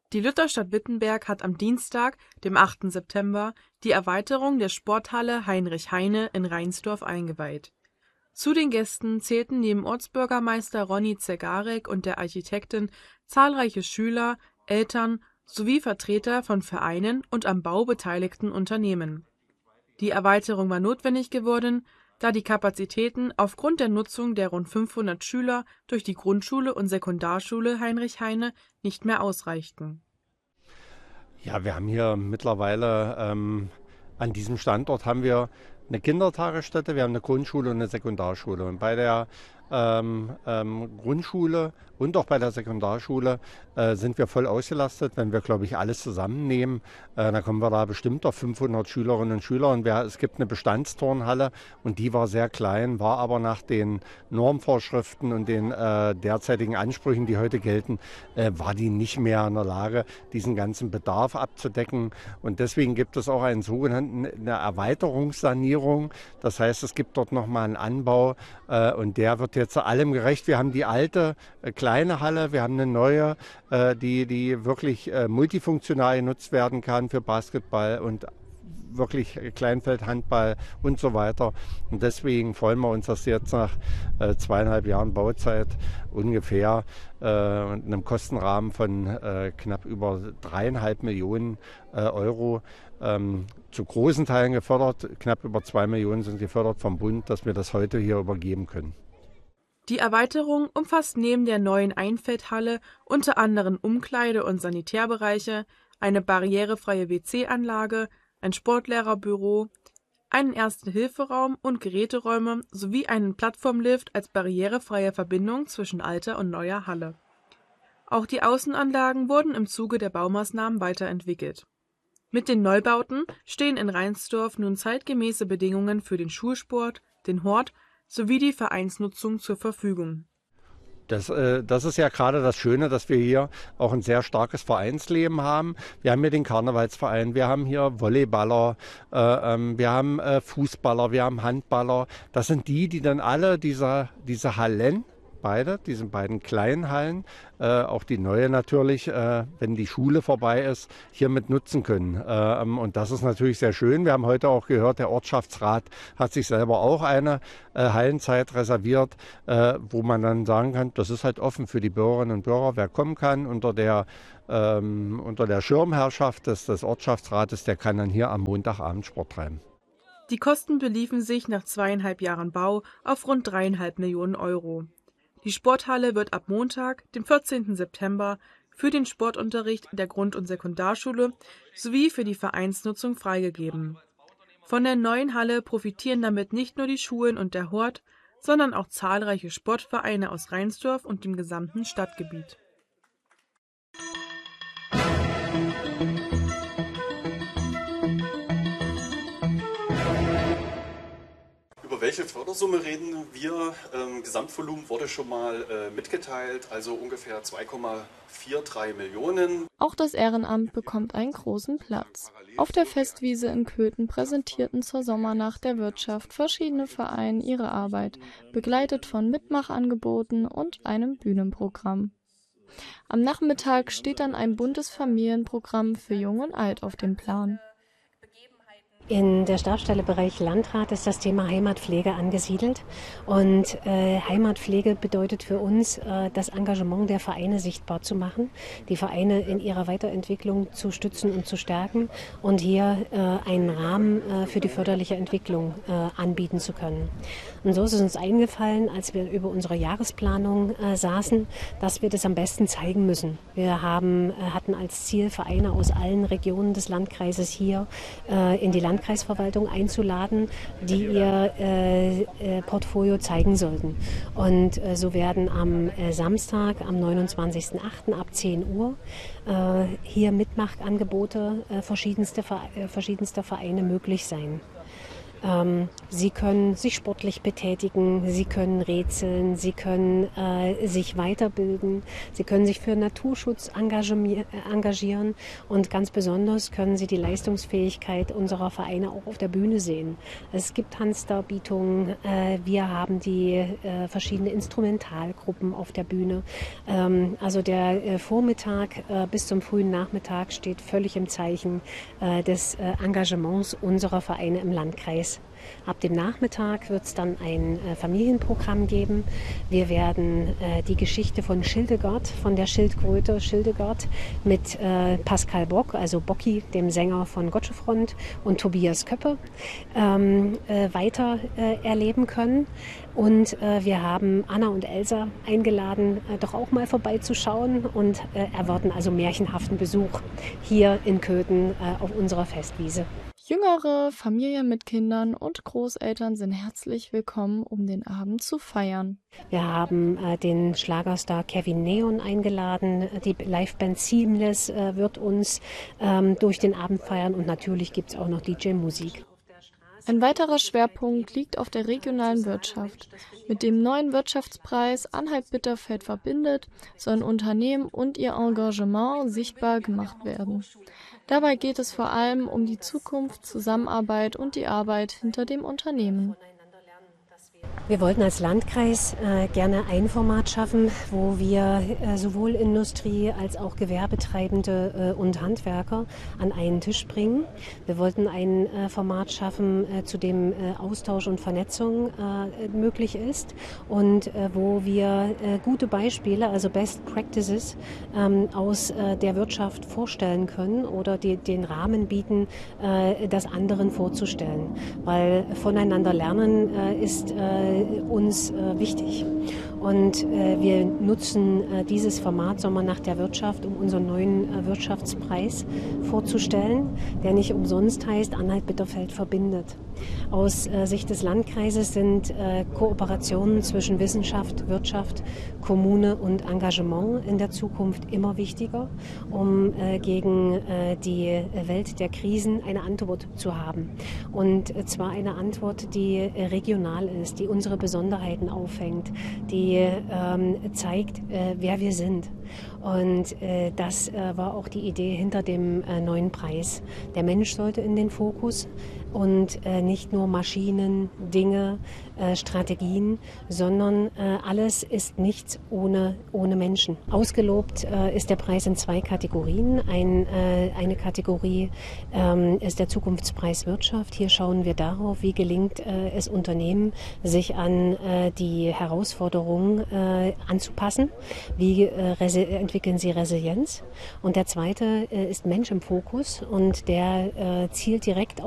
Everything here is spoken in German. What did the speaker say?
Die Lutherstadt Wittenberg hat am Dienstag, dem 8. September, die Erweiterung der Sporthalle Heinrich Heine in Reinsdorf eingeweiht. Zu den Gästen zählten neben Ortsbürgermeister Ronny Zegarek und der Architektin zahlreiche Schüler, Eltern sowie Vertreter von Vereinen und am Bau beteiligten Unternehmen. Die Erweiterung war notwendig geworden, da die Kapazitäten aufgrund der Nutzung der rund 500 Schüler durch die Grundschule und Sekundarschule Heinrich Heine nicht mehr ausreichten. Ja, wir haben hier mittlerweile an diesem Standort haben wir eine Kindertagesstätte, wir haben eine Grundschule und eine Sekundarschule. Und bei der Grundschule und auch bei der Sekundarschule sind wir voll ausgelastet. Wenn wir, glaube ich, alles zusammennehmen, dann kommen wir da bestimmt auf 500 Schülerinnen und Schüler. Und es gibt eine Bestandsturnhalle und die war sehr klein, war aber nach den Normvorschriften und den derzeitigen Ansprüchen, die heute gelten, war die nicht mehr in der Lage, diesen ganzen Bedarf abzudecken. Und deswegen gibt es auch eine Erweiterungssanierung. Das heißt, es gibt dort nochmal einen Anbau und der wird jetzt allem gerecht. Wir haben die alte kleine Halle, wir haben eine neue, die wirklich multifunktional genutzt werden kann für Basketball und wirklich Kleinfeld, Handball und so weiter. Und deswegen freuen wir uns, dass jetzt nach 2,5 Jahren Bauzeit ungefähr und einem Kostenrahmen von knapp über 3,5 Millionen Euro zu großen Teilen gefördert. Knapp über 2 Millionen sind gefördert vom Bund, dass wir das heute hier übergeben können. Die Erweiterung umfasst neben der neuen Einfeldhalle unter anderem Umkleide- und Sanitärbereiche, eine barrierefreie WC-Anlage, ein Sportlehrerbüro, einen Erste-Hilfe-Raum und Geräteräume sowie einen Plattformlift als barrierefreie Verbindung zwischen alter und neuer Halle. Auch die Außenanlagen wurden im Zuge der Baumaßnahmen weiterentwickelt. Mit den Neubauten stehen in Reinsdorf nun zeitgemäße Bedingungen für den Schulsport, den Hort sowie die Vereinsnutzung zur Verfügung. Das ist ja gerade das Schöne, dass wir hier auch ein sehr starkes Vereinsleben haben. Wir haben hier den Karnevalsverein, wir haben hier Volleyballer, wir haben Fußballer, wir haben Handballer. Das sind die dann alle diese Hallen, diese beiden kleinen Hallen, auch die neue natürlich, wenn die Schule vorbei ist, hier mit nutzen können. Und das ist natürlich sehr schön. Wir haben heute auch gehört, der Ortschaftsrat hat sich selber auch eine Hallenzeit reserviert, wo man dann sagen kann, das ist halt offen für die Bürgerinnen und Bürger, wer kommen kann unter der Schirmherrschaft des Ortschaftsrates, der kann dann hier am Montagabend Sport treiben. Die Kosten beliefen sich nach 2,5 Jahren Bau auf rund 3,5 Millionen Euro. Die Sporthalle wird ab Montag, dem 14. September, für den Sportunterricht der Grund- und Sekundarschule sowie für die Vereinsnutzung freigegeben. Von der neuen Halle profitieren damit nicht nur die Schulen und der Hort, sondern auch zahlreiche Sportvereine aus Reinsdorf und dem gesamten Stadtgebiet. Über welche Fördersumme reden wir? Gesamtvolumen wurde schon mal mitgeteilt, also ungefähr 2,43 Millionen. Auch das Ehrenamt bekommt einen großen Platz. Auf der Festwiese in Köthen präsentierten zur Sommernacht der Wirtschaft verschiedene Vereine ihre Arbeit, begleitet von Mitmachangeboten und einem Bühnenprogramm. Am Nachmittag steht dann ein buntes Familienprogramm für Jung und Alt auf dem Plan. In der Stabsstelle-Bereich Landrat ist das Thema Heimatpflege angesiedelt und Heimatpflege bedeutet für uns, das Engagement der Vereine sichtbar zu machen, die Vereine in ihrer Weiterentwicklung zu stützen und zu stärken und hier einen Rahmen für die förderliche Entwicklung anbieten zu können. Und so ist es uns eingefallen, als wir über unsere Jahresplanung saßen, dass wir das am besten zeigen müssen. Wir hatten als Ziel, Vereine aus allen Regionen des Landkreises hier in die Landkreisverwaltung einzuladen, die ihr Portfolio zeigen sollten. Und so werden am Samstag, am 29.08. ab 10 Uhr hier Mitmachangebote verschiedenster Vereine möglich sein. Sie können sich sportlich betätigen, sie können rätseln, sie können sich weiterbilden, sie können sich für Naturschutz engagieren und ganz besonders können sie die Leistungsfähigkeit unserer Vereine auch auf der Bühne sehen. Es gibt Tanzdarbietungen, wir haben die verschiedene Instrumentalgruppen auf der Bühne. Also der Vormittag bis zum frühen Nachmittag steht völlig im Zeichen des Engagements unserer Vereine im Landkreis. Ab dem Nachmittag wird es dann ein Familienprogramm geben. Wir werden die Geschichte von Schildegard, von der Schildkröte Schildegard mit Pascal Bock, also Bocki, dem Sänger von Gotschefront, und Tobias Köppe weiter erleben können. Und wir haben Anna und Elsa eingeladen, doch auch mal vorbeizuschauen und erwarten also märchenhaften Besuch hier in Köthen auf unserer Festwiese. Jüngere Familien mit Kindern und Großeltern sind herzlich willkommen, um den Abend zu feiern. Wir haben den Schlagerstar Kevin Neon eingeladen. Die Liveband Seamless wird uns durch den Abend feiern und natürlich gibt es auch noch DJ-Musik. Ein weiterer Schwerpunkt liegt auf der regionalen Wirtschaft. Mit dem neuen Wirtschaftspreis Anhalt-Bitterfeld verbindet, sollen Unternehmen und ihr Engagement sichtbar gemacht werden. Dabei geht es vor allem um die Zukunft, Zusammenarbeit und die Arbeit hinter dem Unternehmen. Wir wollten als Landkreis gerne ein Format schaffen, wo wir sowohl Industrie als auch Gewerbetreibende und Handwerker an einen Tisch bringen. Wir wollten ein Format schaffen, zu dem Austausch und Vernetzung möglich ist und wo wir gute Beispiele, also Best Practices aus der Wirtschaft vorstellen können oder den Rahmen bieten, das anderen vorzustellen. Weil voneinander lernen ist uns wichtig. Und wir nutzen dieses Format Sommernacht der Wirtschaft, um unseren neuen Wirtschaftspreis vorzustellen, der nicht umsonst heißt Anhalt-Bitterfeld verbindet. Aus Sicht des Landkreises sind Kooperationen zwischen Wissenschaft, Wirtschaft, Kommune und Engagement in der Zukunft immer wichtiger, um gegen die Welt der Krisen eine Antwort zu haben. Und zwar eine Antwort, die regional ist, die unsere Besonderheiten auffängt, die zeigt, wer wir sind. Und das war auch die Idee hinter dem neuen Preis. Der Mensch sollte in den Fokus und nicht nur Maschinen, Dinge, Strategien, sondern alles ist nichts ohne Menschen. Ausgelobt ist der Preis in 2 Kategorien. Eine Kategorie ist der Zukunftspreis Wirtschaft. Hier schauen wir darauf, wie gelingt es Unternehmen, sich an die Herausforderungen anzupassen. Wie entwickeln sie Resilienz? Und der zweite ist Mensch im Fokus und der zielt direkt